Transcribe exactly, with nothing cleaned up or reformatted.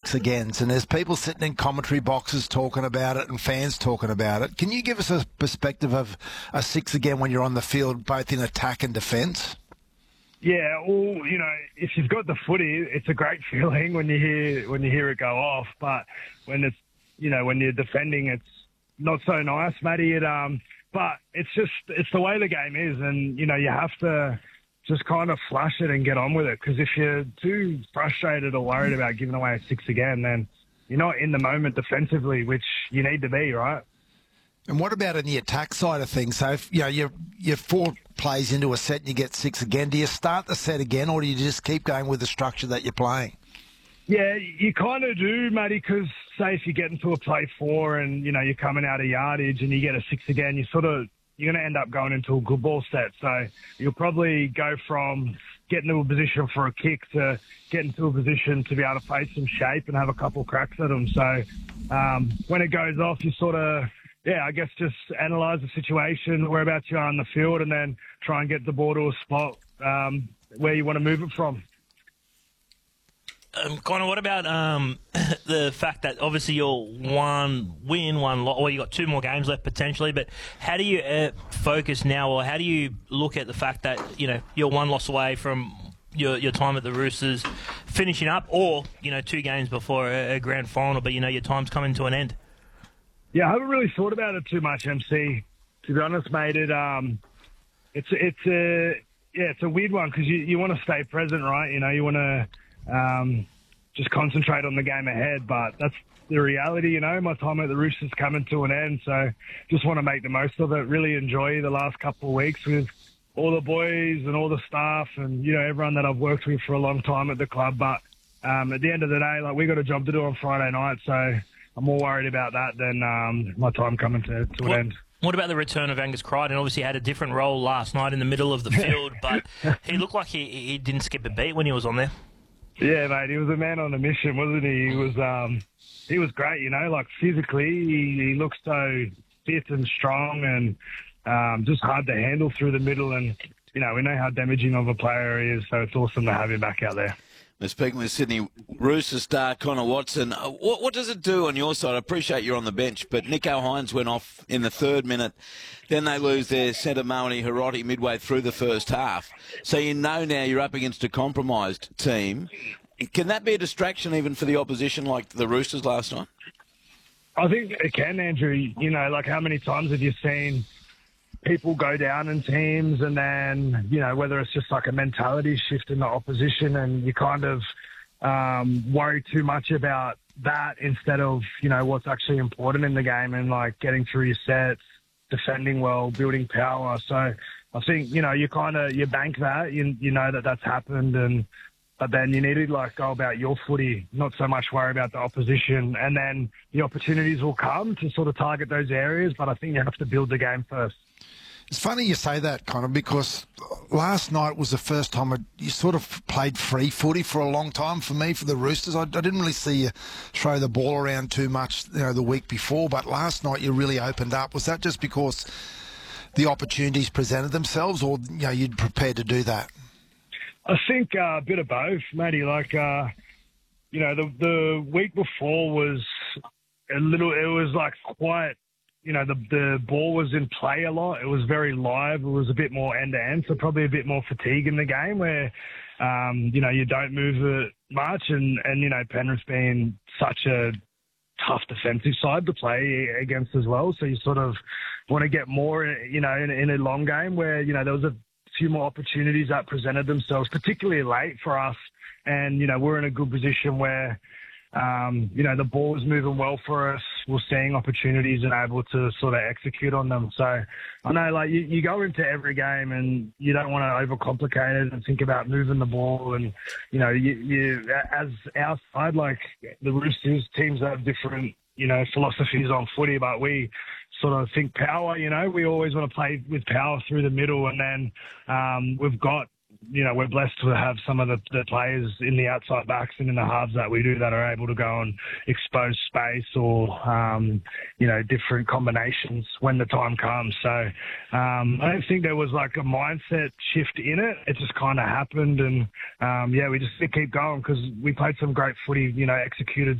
six agains, and there's people sitting in commentary boxes talking about it and fans talking about it. Can you give us a perspective of a six again when you're on the field, both in attack and defence? Yeah, well, you know, if you've got the footy, it's a great feeling when you hear when you hear it go off. But when it's, you know, when you're defending, it's not so nice, Matty. It um, but it's just it's the way the game is, and you know, you have to just kind of flush it and get on with it. Because if you're too frustrated or worried about giving away a six again, then you're not in the moment defensively, which you need to be, right? And what about in the attack side of things? So, if, you know, you're, you're four plays into a set and you get six again. Do you start the set again, or do you just keep going with the structure that you're playing? Yeah, you kind of do, Matty, because, say, if you get into a play four and, you know, you're coming out of yardage and you get a six again, you sort of, you're going to end up going into a good ball set. So you'll probably go from getting into a position for a kick to getting into a position to be able to face some shape and have a couple cracks at them. So um, when it goes off, you sort of... Yeah, I guess just analyse the situation, whereabouts you are on the field, and then try and get the ball to a spot um, where you want to move it from. Um, Connor, what about um, the fact that obviously you're one win, one loss, or you got two more games left potentially, but how do you uh, focus now, or how do you look at the fact that, you know, you're one loss away from your your time at the Roosters finishing up, or, you know, two games before a, a grand final, but, you know, your time's coming to an end? Yeah, I haven't really thought about it too much, M C. To be honest, mate, it um, it's it's a yeah, it's a weird one because you, you want to stay present, right? You know, you want to um, just concentrate on the game ahead, but that's the reality. You know, my time at the Roosters coming to an end, so just want to make the most of it. Really enjoy the last couple of weeks with all the boys and all the staff, and you know, everyone that I've worked with for a long time at the club. But um, at the end of the day, like, we got a job to do on Friday night, so I'm more worried about that than um, my time coming to, to an what, end. What about the return of Angus Crichton? Obviously, he had a different role last night in the middle of the field, but he looked like he, he didn't skip a beat when he was on there. Yeah, mate, he was a man on a mission, wasn't he? He was um, he was great, you know, like physically, he, he looks so fit and strong and um, just hard to handle through the middle. And, you know, we know how damaging of a player he is, so it's awesome to have him back out there. We're speaking with Sydney Roosters star Connor Watson. What, what does it do on your side? I appreciate you're on the bench, but Nicho Hynes went off in the third minute. Then they lose their centre, Mawani Hiroti, midway through the first half. So you know now you're up against a compromised team. Can that be a distraction even for the opposition like the Roosters last night? I think it can, Andrew. You know, like, how many times have you seen people go down in teams, and then, you know, whether it's just like a mentality shift in the opposition and you kind of um, worry too much about that instead of, you know, what's actually important in the game and, like, getting through your sets, defending well, building power. So I think, you know, you kind of, you bank that, you, you know that that's happened, and but then you need to, like, go about your footy, not so much worry about the opposition, and then the opportunities will come to sort of target those areas, but I think you have to build the game first. It's funny you say that, Connor, because last night was the first time I, you sort of played free footy for a long time for me, for the Roosters. I, I didn't really see you throw the ball around too much, you know, the week before, but last night you really opened up. Was that just because the opportunities presented themselves, or, you know, you'd prepared to do that? I think uh, a bit of both, Matty. Like, uh, you know, the the week before was a little, it was like quite, you know, the the ball was in play a lot. It was very live. It was a bit more end-to-end, so probably a bit more fatigue in the game where, um, you know, you don't move it much. And, and, you know, Penrith being such a tough defensive side to play against as well. So you sort of want to get more, you know, in, in a long game where, you know, there was a few more opportunities that presented themselves, particularly late for us. And, you know, we're in a good position where, Um, you know, the ball was moving well for us. We're seeing opportunities and able to sort of execute on them. So I know, like, you, you go into every game and you don't want to overcomplicate it and think about moving the ball. And, you know, you, you as our side, like, the Roosters teams have different, you know, philosophies on footy, but we sort of think power, you know, we always want to play with power through the middle. And then um, we've got, you know, we're blessed to have some of the, the players in the outside backs and in the halves that we do that are able to go and expose space or, um, you know, different combinations when the time comes. So um, I don't think there was like a mindset shift in it. It just kind of happened. And, um, yeah, we just keep going because we played some great footy, you know, executed